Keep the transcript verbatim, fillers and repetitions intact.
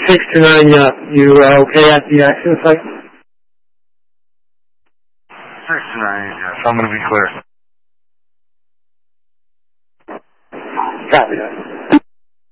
six to nine, uh, you uh, okay at the accident site? six to nine, yes. I'm going to be clear. Copy that.